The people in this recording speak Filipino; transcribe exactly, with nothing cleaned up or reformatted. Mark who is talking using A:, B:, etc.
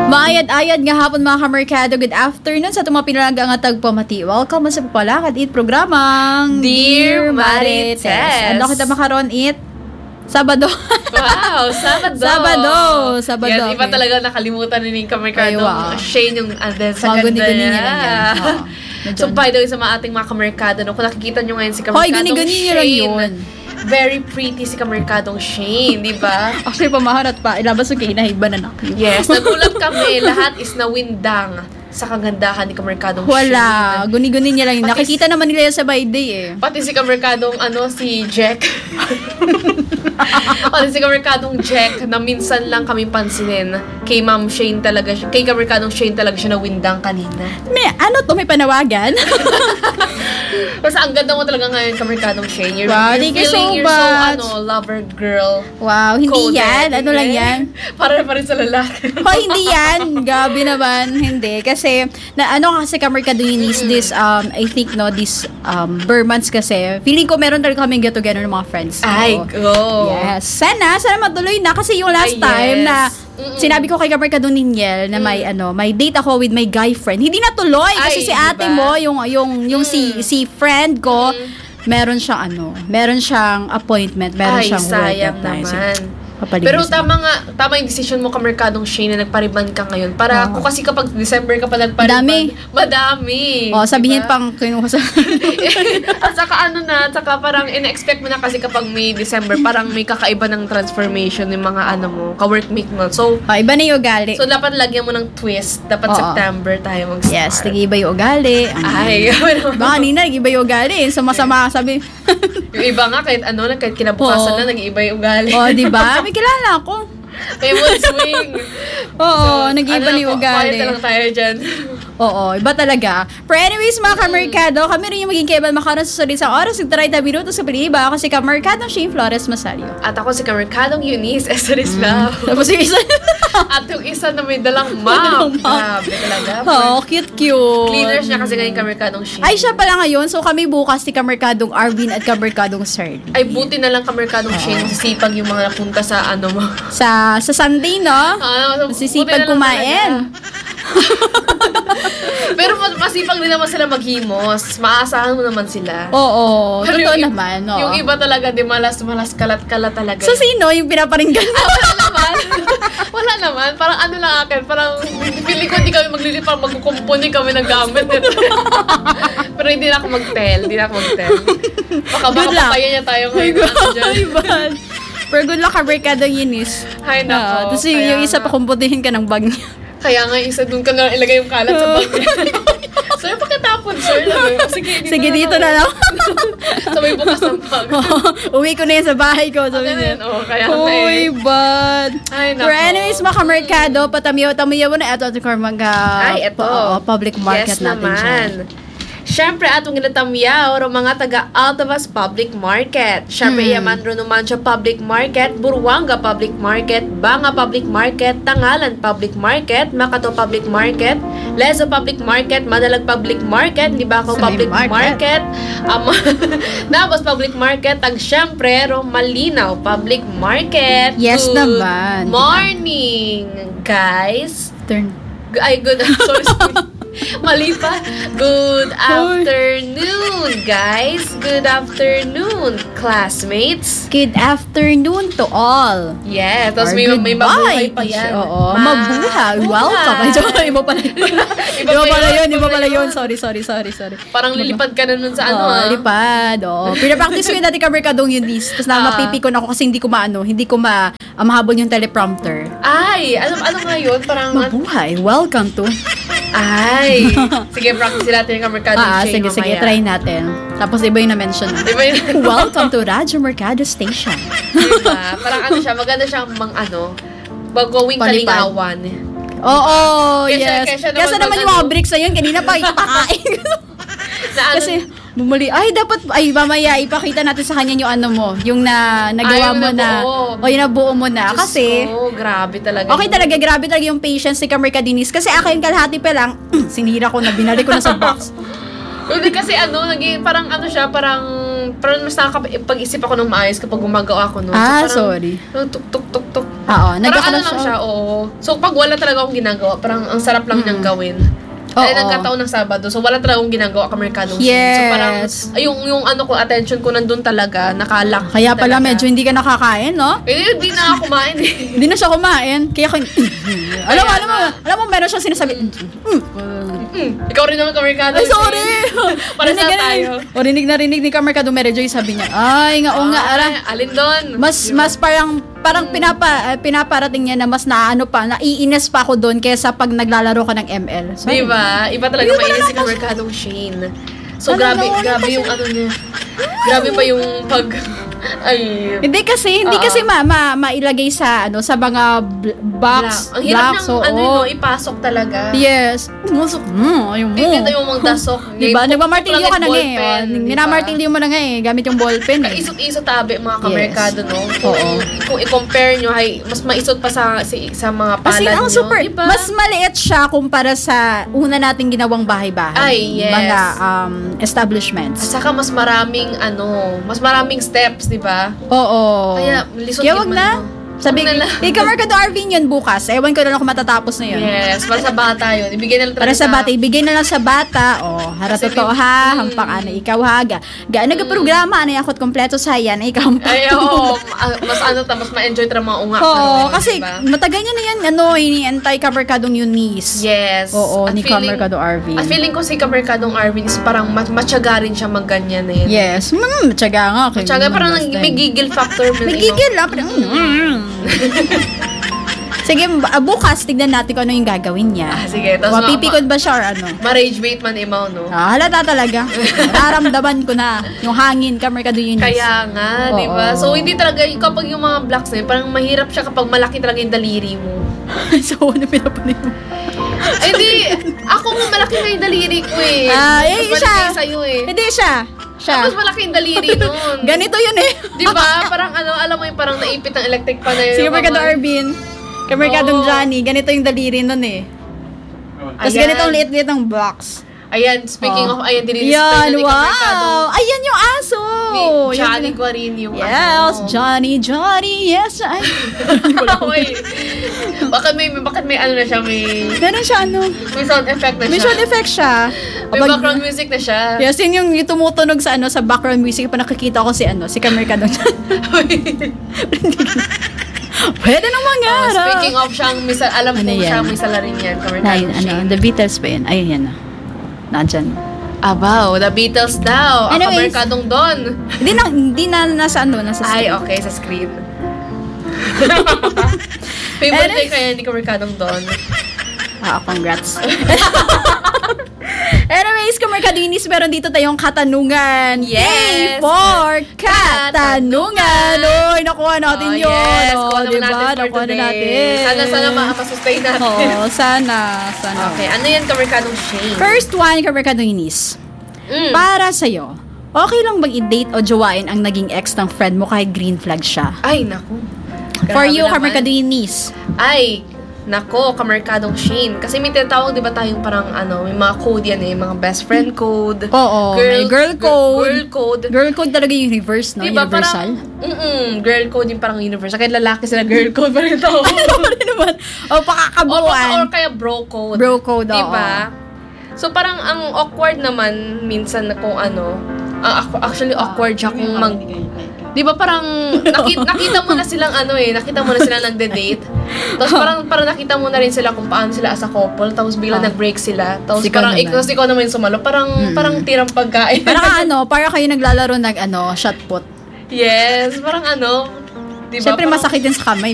A: Maayad-ayad nga hapon mga kamerkado. Good afternoon sa itong mga pinalaga nga tagpamati. Welcome sa Papalakad It programang
B: Dear Marites.
A: Ano kita makaroon it? Sabado.
B: Wow, Sabado.
A: Sabado. Sabado.
B: Yan, iba talaga nakalimutan ni Ning Kamerkado.
A: Wow.
B: Shane yung uh, sa
A: oh,
B: ganda
A: guni-guni
B: niya.
A: niya lang yan. Oh,
B: so, by the way, sa mga ating mga Kamerkado, no, kung nakikita nyo ngayon si Kamerkadong
A: Hoy, guni-guni niya lang yun.
B: Very pretty si Kamerkadong Shane, di ba?
A: Actually, pamaharat pa. Ilabas yung kinahiba na nakyo.
B: Yes, nagulat kami. Lahat is nawindang sa kagandahan ni Kamerkadong Shane.
A: Wala. Guni-guni niya lang yun.
B: Pati
A: Nakikita si, naman nila yan sa by day eh.
B: Pati si Kamerkadong, ano, si Jack. Pati si Kamerkadong Jack na minsan lang kami pansinin. Kay Ma'am Shane talaga siya. Kay Kamerkadong Shane talaga siya nawindang kanina.
A: May, ano to? May panawagan?
B: Kasi ang ganda mo talaga ngayon, Kamerkadong Shane. You're,
A: wow,
B: you're feeling
A: so
B: you're
A: much.
B: so, ano, lover girl.
A: Wow, hindi
B: coded.
A: yan. Ano lang yan?
B: Para pa rin sa lalaki.
A: Hoy, hindi yan. Gabi naman. Hindi. Kasi, na ano kasi Kamerkadong Yunis, this, um, I think, no, this, um, Burmans kasi, feeling ko meron talaga kaming get-together ng mga friends.
B: Ay, go.
A: Yes. Sana, sana matuloy na. Kasi yung last
B: Ay,
A: time
B: yes.
A: na,
B: Mm-mm.
A: sinabi ko kay Kamerkadong Niniel na may, mm. ano, may date ako with my guy friend. Hindi natuloy. Kasi
B: Ay,
A: si ate
B: diba?
A: mo, yung, yung, yung
B: mm.
A: si, si friend ko, mm. meron siyang, ano, meron siyang appointment, meron
B: Ay,
A: siyang
B: sayang
A: work at
B: naman.
A: Papalinis
B: Pero
A: na.
B: tama nga, tama yung decision mo, Kamerkadong Shane, na nagpariban ka ngayon. Para
A: oh.
B: kung kasi kapag December ka pa nagpariban,
A: Madami.
B: Madami.
A: Oh, sabihin
B: diba?
A: pang kinuha sa...
B: At saka ano na, at saka parang ina-expect mo na kasi kapag may December, parang may kakaiba ng transformation ng mga ano mo, ka-workmate mo. So,
A: oh, iba na yung ugali.
B: so dapat lagyan mo ng twist. Dapat
A: Oo.
B: September tayo mag-start.
A: Yes, nag-iba yung ugali.
B: Ay,
A: baka kanina, nag-iba yung ugali. Sama-sama sabi.
B: yung iba nga, kahit ano, kahit kinabukasan
A: Oo.
B: na, nag-iiba yung ugali.
A: Oh, di ba? May kilala ako.
B: May mood swing.
A: Oo, so, nag-iba
B: ano,
A: ni ugali.
B: Quiet na lang tayo dyan.
A: Oo, iba talaga. Pero anyways, mga kamerkado, kami rin yung maging kaiban makaroon sa sulit sa oras, nagtaray na minuto sa pag-iiba. Ako si Kamerkadong Shane Flores Masario.
B: At ako si Kamerkadong Eunice Esterislao.
A: Mm. Tapos yung isa.
B: At yung isa na may dalang map. Grabe talaga.
A: Oo, oh, cute-cute.
B: Cleaners niya kasi ngayon Kamerkadong Shane.
A: Ay, siya pala ngayon. So kami bukas si Kamerkadong Arvin at Kamerkadong Serly.
B: Ay, buti na lang Kamerkadong Shane. Sisipag yung mga napunta sa ano mo.
A: Sa sa Sunday, no?
B: Ah, so,
A: sisipag kumain.
B: Pero masipag din naman sila maghimos. Maaasahan mo naman sila.
A: Oo,
B: Pero
A: totoo
B: yung,
A: naman. Oo.
B: Yung iba talaga, di malas-malas, kalat-kalat talaga.
A: So, sino yung pinaparinggan?
B: Ah, wala naman. Wala naman. Parang ano lang akin. Parang, feeling ko hindi kami maglilip. Parang magkukumpuni kami ng gamit. Pero hindi na ako mag-tell. Hindi na ako mag-tell. Baka baka papaya niya tayo ngayon.
A: Pero good luck, Kamerkadong Yunis.
B: Ay, nako.
A: Uh, Tapos yung isa pa, kumputihin ka ng bag niya.
B: Kaya nga, isa dun ka na ilagay yung kalat sa bag niya. So, yung pakitapon, sir. Sige, dito,
A: Sige,
B: na
A: dito na lang.
B: So, may bukas ng bag.
A: Oh, uwi ko na yan sa bahay ko. Sabi
B: Okay,
A: niya.
B: oh, kaya
A: Hoy, bad.
B: Ay, nako.
A: For anyways, mga kamerkado, patamiyaw-tamiyaw mo na ito at Karmaga.
B: Ay, ito.
A: Uh, public market
B: yes,
A: natin
B: naman.
A: siya.
B: Siyempre, atong ginatamyaw ro mga taga-Altavas Public Market. Siyempre, hmm. Yaman ro naman siya Public Market, Buruanga Public Market, Banga Public Market, Tangalan Public Market, Makato Public Market, Lezo Public Market, Madalag Public Market, Libako Public Market, market um, Nabos Public Market, ag siyempre ro Malinaw Public Market.
A: Yes
B: Good
A: naman.
B: morning, guys.
A: Turn.
B: Ay, good. Sorry, sorry. Mali pa. Good afternoon, guys. Good afternoon, classmates.
A: Good afternoon to all.
B: Yeah, tapos
A: Or
B: may, may mabuhay pa yan.
A: Oo, Ma- mabuhay. Welcome. Ay, sorry, iba pala yun. iba, iba pala yun, iba pala yun. Sorry, sorry, sorry, sorry.
B: Parang lilipad ka na nun sa ano,
A: oh,
B: ah.
A: lipad. Oo. Pinapractice ko yun dati Kamerkadong Yunis. Tapos na
B: Ah.
A: mapipikon ako kasi hindi ko maano, hindi ko ma, uh, mahabol yung teleprompter.
B: Ay, ano, ano nga yun? Parang,
A: Mabuhay. Welcome to.
B: ay. Sige, practice natin yung Kamerkadong
A: Ah,
B: Shane
A: sige, sige,
B: mamaya.
A: try natin. Tapos iba yung na-mention.
B: Diba yun?
A: Welcome to Radyo Mercado Station.
B: Diba? Parang ano siya, maganda siyang mang ano, bagawing
A: Palipad.
B: kalingawan.
A: Oo,
B: Kaya siya-
A: yes.
B: kaya siya
A: Kaya
B: naman
A: naman
B: mag-
A: yung mga
B: ano.
A: bricks na yun, kanina pa ipakain.
B: Na ano,
A: Kasi, bumuli, ay, dapat, ay, mamaya, ipakita natin sa kanya yung ano mo, yung na, nagawa
B: Ay, yung
A: mo na,
B: nabuo.
A: o yung nabuo mo na.
B: Diyos
A: Kasi,
B: ko, grabe talaga.
A: okay talaga, grabe talaga yung patience ni Kamerkadinis. Kasi akin kalahati pa lang, sinira ko na, binalik ko na sa box.
B: Hindi kasi ano, naging parang ano siya, parang parang mas nakakapag-isip ako ng maayos kapag gumagawa ako nun.
A: Ah,
B: so, parang,
A: sorry.
B: Tuk, tuk, tuk, tuk.
A: Oo,
B: Parang ano
A: nagkakaroon
B: lang siya, oo. So, pag wala talaga akong ginagawa, parang ang sarap lang niyang gawin.
A: Oo.
B: Ay, nagkataon ng Sabado, so wala talaga akong ginagawa ka Merkadong Shane.
A: Yes.
B: So, parang, ay, yung, yung ano ko, attention ko nandun talaga, nakalak.
A: Kaya pala
B: talaga.
A: medyo hindi ka nakakain, no?
B: Eh, hindi na ako kumain eh.
A: Hindi na siya kumain. Kaya ko, alam mo, alam mo, alam mo, meron siyang sinasabi, mm,
B: Mm, ikaw rin naman ka Merkadong
A: ay, sorry.
B: Para sa
A: Rinig na
B: tayo.
A: rinig- O, rinig na rinig ni Kamerkado Merejoy, sabi niya, ay, nga, o nga, ara.
B: Ay, alin doon?
A: Mas, mas parang, parang pinapa, eh, pinaparating niya na mas naano pa, naiinis pa ako doon kaysa pag naglalaro ka ng M L. Sorry.
B: Di ba? Iba talaga
A: Hindi ko
B: mainis si
A: na-
B: Merkadong Shane. So,
A: Ano,
B: grabe,
A: ano, ano
B: grabe
A: kasi-
B: yung ano niya. Grabe pa yung pag, ay,
A: Hindi kasi, hindi
B: Oo.
A: kasi ma, ma, mailagay sa, ano, sa mga bl- box,
B: Ang hirap
A: blocks,
B: ng,
A: oo.
B: ano, no, ipasok talaga.
A: Yes. Musok. Mm, ayun mo.
B: Hindi tayo mong dasok.
A: Diba? Nagmamartilyo ka na nga eh.
B: Ballpen,
A: Oh,
B: diba?
A: Minamartilyo mo na nga eh. Gamit yung ballpen eh.
B: Isot-isot tabi mga kamerkado, no? Kung,
A: Oo.
B: kung i-compare nyo, ay, mas maisot pa sa, si, sa mga palad
A: Kasi ang
B: nyo.
A: super,
B: Diba?
A: mas maliit siya kumpara sa una nating ginawang bahay-bahay.
B: Ay, yes.
A: Mga um,
B: At
A: establishments.
B: saka mas maraming, ano, mas maraming steps, di ba?
A: Oo.
B: Kaya, lisod
A: Kaya
B: din
A: wag
B: man,
A: na.
B: no?
A: Sabi,
B: Wag na lang.
A: ikaw Mercado Arvin yun bukas. Ewan ko na lang kung matatapos na yun.
B: Yes, para sa bata yun. Ibigay na lang
A: Para sa bata, ibigay na lang sa bata. O, hara
B: Kasi
A: totoo
B: may-
A: ha,
B: mm.
A: hampang ano, ikaw ha. Ga, ga nagka-programa, ano yakot kompleto sa yan, ikaw hampang.
B: Ay, oo. ah, mas ano ta, mas ma-enjoy ta mga unga.
A: Oo,
B: ano,
A: kasi
B: diba?
A: matagal niya na yan, ano, ini-antay Kamerkadong Eunice.
B: Yes.
A: Oo,
B: At
A: ni
B: feeling-
A: Kamerkado Arvin.
B: At feeling ko si Kamerkadong Arvin is parang mat matyaga rin siya magganyan na yun.
A: Yes, mm, matyaga nga. kay-
B: Matyaga, parang
A: last
B: nag-
A: time.
B: may gigil factor.
A: May gigil lang. Parang, mm. Sige, bu- bukas, tignan natin kung ano yung gagawin niya.
B: Ah, sige. Tapos
A: Mapipikod ba siya or ano?
B: Ma-rage bait man imaw, no?
A: Ah, halata talaga. Nararamdaman ko na yung hangin, Kamerkado Eunice.
B: Kaya nga,
A: Oo.
B: di ba? So, hindi talaga, kapag yung mga blocks na yun, parang mahirap siya kapag malaki talaga yung daliri mo.
A: So, ano pinapanin mo?
B: Ay, di, ako nga malaki na yung daliri ko eh.
A: Ah, eh,
B: Mas
A: siya.
B: malaki sa'yo eh.
A: Hindi siya. Siya.
B: Mas malaki yung daliri nun.
A: Ganito yun eh.
B: Di ba? Parang ano, alam mo yung parang naipit ng electric pan na yun.
A: Sige, Kamerkado
B: Mga-
A: Arvin. Kamerkadong
B: Oo.
A: Johnny. Ganito yung daliri nun eh. Tapos
B: Ayan.
A: ganito ang liit-liit ng blocks.
B: Ayan, speaking
A: Oh.
B: of, ayan, dinidisplay
A: Yan,
B: na ni Kamerkado.
A: wow! Ayan yung aso!
B: Ni Johnny
A: Yan.
B: Guarin yung
A: Yes,
B: ano.
A: Johnny, Johnny, yes. Ay,
B: Oy. Bakit may, bakit may ano na siya, may,
A: meron siya ano.
B: may sound effect na siya.
A: May sound effect siya.
B: May
A: Kapag-
B: background music na siya.
A: Yes, yun yung, yung tumutunog sa ano sa background music pa nakikita ko si ano, si Kamerkado. Pwede nang
B: Oh,
A: mangyara.
B: speaking of siyang, may, sa- alam
A: Ano
B: ko
A: yan?
B: siya, may salarin yan.
A: Na,
B: Kamerkado
A: ano,
B: Shane.
A: The Beatles pa yun. Ayun yan. ah. Nandyan.
B: Abaw, The Beatles daw. Ang
A: Anyways.
B: Kamerkadong Don.
A: Hindi na, hindi na nasa ano, nasa
B: Ay,
A: screen.
B: okay, sa screen. Favorite
A: Anyways.
B: day kaya ni Kamerkadong Don.
A: Ah, congrats. Anyways, Kamerkadinis, meron dito tayong katanungan. Yay
B: Yes!
A: for katanungan! Uy, nakuha natin
B: Oh,
A: yun.
B: yes,
A: Oh,
B: kuha naman
A: diba?
B: natin for
A: Nakuha na
B: today.
A: natin.
B: Sana, sana makapasustain natin.
A: Oo, sana. Sana.
B: Okay, ano yan, Kamerkadong Shane?
A: First one, Kamerkadinis.
B: Mm.
A: Para sa'yo, okay lang bang i-date o jowain ang naging ex ng friend mo kahit green flag siya?
B: Ay, naku.
A: For
B: Grabe
A: you,
B: naman.
A: Kamerkadinis.
B: Ay, nako, Kamerkadong Shane. Kasi may tinatawag, di ba tayong parang ano, may mga code yan eh, mga best friend code.
A: Oo, may girl code.
B: Girl code.
A: Girl code talaga yung universe, no?
B: Diba,
A: Universal.
B: parang, mm girl code yung parang universal. Kaya lalaki sila, girl code pa rin ito.
A: Ano rin naman? O,
B: or, or
A: pakakabuuan.
B: kaya bro code.
A: Bro code, oo.
B: Diba? So, parang ang awkward naman minsan na kung ano, ang ac- actually awkward siya kung mag... Di ba parang nakita, nakita mo na silang ano eh, nakita mo na silang nagde-date. Tapos parang parang nakita mo na rin sila kung paano sila as a couple. Tapos bigla
A: Ah.
B: nag-break sila. Tapos
A: Ikaw
B: parang
A: naman.
B: ikaw, ikaw naman yung sumalo. Parang parang tirang pagkain.
A: Parang ano, para kayo naglalaro ng ano, shot put.
B: Yes, parang ano, di ba?
A: Siyempre
B: Parang-
A: masakit din sa kamay.